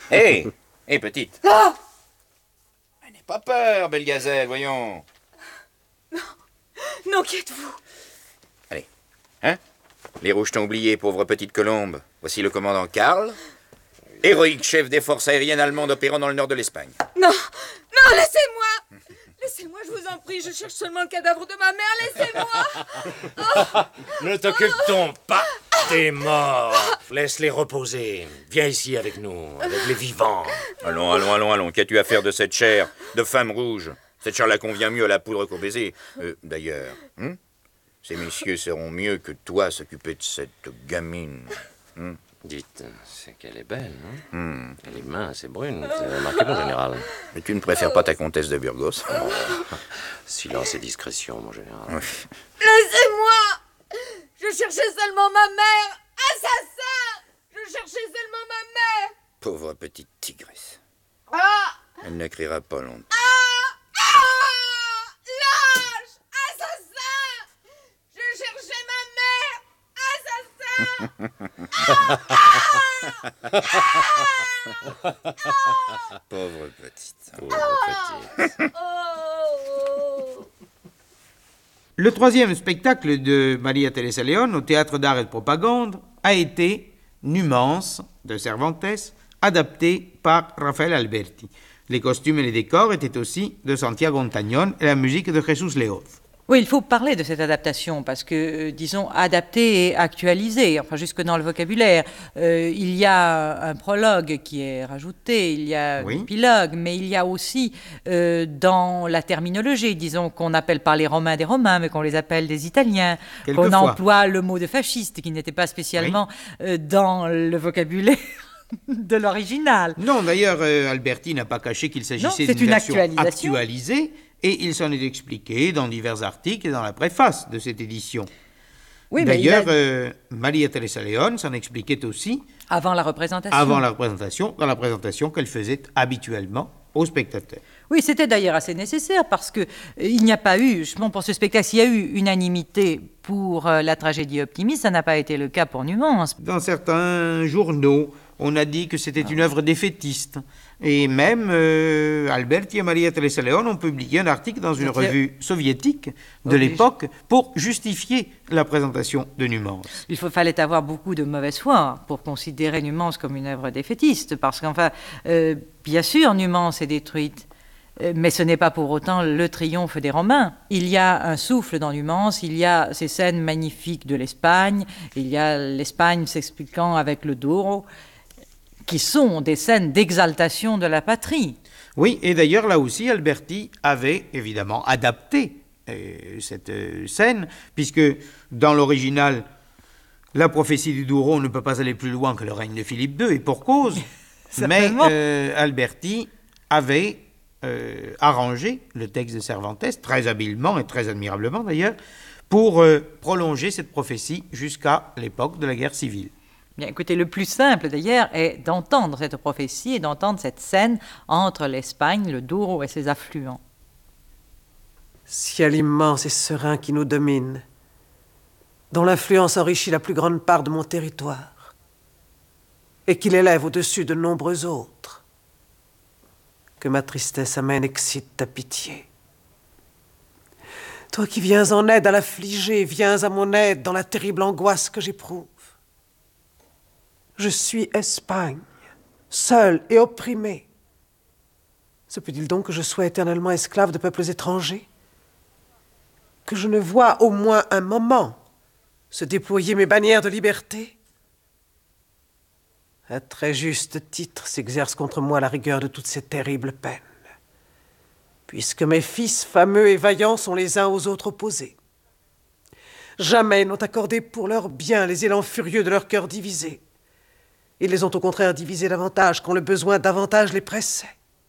Hé, hé, petite. Ah! N'aie pas peur, belle gazelle, voyons. Non, qui êtes-vous? Allez, hein? Les rouges t'ont oublié, pauvre petite colombe. Voici le commandant Karl, héroïque chef des forces aériennes allemandes opérant dans le nord de l'Espagne. Non, non, laissez-moi! Laissez-moi, je vous en prie, je cherche seulement le cadavre de ma mère, laissez-moi! Ne t'occupe-t-on pas? T'es mort. Laisse-les reposer. Viens ici avec nous, avec les vivants. Allons. Qu'as-tu à faire de cette chair de femme rouge? Cette chair-là convient mieux à la poudre qu'au baiser. D'ailleurs, ces messieurs seront mieux que toi s'occuper de cette gamine. Dites, c'est qu'elle est belle, non? Elle est mince et brune. Vous avez remarqué, mon général? Mais tu ne préfères pas ta comtesse de Burgos? Silence et discrétion, mon général. Oui. Laissez-moi! Je cherchais seulement ma mère! Assassin! Je cherchais seulement ma mère! Pauvre petite tigresse. Ah! Elle ne criera pas longtemps. Lâche! Assassin! Je cherchais ma mère! Assassin! Pauvre petite. Oh! Le troisième spectacle de Maria Teresa León au Théâtre d'Art et de Propagande a été Numance de Cervantes, adapté par Rafael Alberti. Les costumes et les décors étaient aussi de Santiago Ontañón et la musique de Jesús Leoz. Oui, il faut parler de cette adaptation parce que, disons, adapter et actualiser, enfin jusque dans le vocabulaire. Il y a un prologue qui est rajouté, il y a un épilogue, mais il y a aussi dans la terminologie, disons, qu'on n'appelle pas les Romains des Romains, mais qu'on les appelle des Italiens, qu'on emploie le mot de fasciste qui n'était pas spécialement dans le vocabulaire de l'original. Non, d'ailleurs, Alberti n'a pas caché qu'il s'agissait d'une version actualisée. Et il s'en est expliqué dans divers articles et dans la préface de cette édition. Oui, d'ailleurs, Maria Teresa León s'en expliquait aussi avant la représentation. Dans la présentation qu'elle faisait habituellement aux spectateurs. Oui, c'était d'ailleurs assez nécessaire parce que il n'y a pas eu, pour ce spectacle, il y a eu unanimité pour la tragédie optimiste, ça n'a pas été le cas pour Numance. Dans certains journaux, on a dit que c'était une œuvre défaitiste. Et même Alberti et Maria Teresa León ont publié un article dans une revue soviétique de l'époque pour justifier la présentation de Numance. Il fallait avoir beaucoup de mauvaise foi pour considérer Numance comme une œuvre défaitiste, parce qu'enfin, bien sûr, Numance est détruite, mais ce n'est pas pour autant le triomphe des Romains. Il y a un souffle dans Numance, il y a ces scènes magnifiques de l'Espagne, il y a l'Espagne s'expliquant avec le Douro, qui sont des scènes d'exaltation de la patrie. Oui, et d'ailleurs, là aussi, Alberti avait évidemment adapté cette scène, puisque dans l'original, la prophétie du Douro ne peut pas aller plus loin que le règne de Philippe II, et pour cause. Mais Alberti avait arrangé le texte de Cervantes, très habilement et très admirablement d'ailleurs, pour prolonger cette prophétie jusqu'à l'époque de la guerre civile. Bien, écoutez, le plus simple d'ailleurs est d'entendre cette prophétie et d'entendre cette scène entre l'Espagne, le Douro et ses affluents. Ciel immense et serein qui nous domine, dont l'influence enrichit la plus grande part de mon territoire, et qui l'élève au-dessus de nombreux autres, que ma tristesse amène excite ta pitié. Toi qui viens en aide à l'affligé, viens à mon aide dans la terrible angoisse que j'éprouve. Je suis Espagne, seule et opprimée. Se peut-il donc que je sois éternellement esclave de peuples étrangers? Que je ne vois au moins un moment se déployer mes bannières de liberté? À très juste titre s'exerce contre moi la rigueur de toutes ces terribles peines, puisque mes fils fameux et vaillants sont les uns aux autres opposés. Jamais n'ont accordé pour leur bien les élans furieux de leur cœur divisé. Ils les ont au contraire divisés davantage quand le besoin davantage les pressait.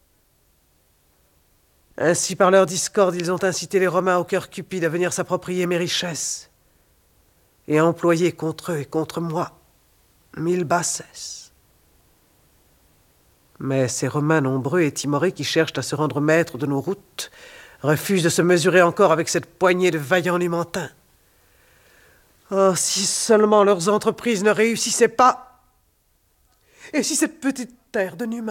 Ainsi, par leur discorde, ils ont incité les Romains au cœur cupide à venir s'approprier mes richesses et à employer contre eux et contre moi 1000 bassesses. Mais ces Romains nombreux et timorés qui cherchent à se rendre maîtres de nos routes refusent de se mesurer encore avec cette poignée de vaillants numantins. Oh, si seulement leurs entreprises ne réussissaient pas! Et si cette petite terre de Numa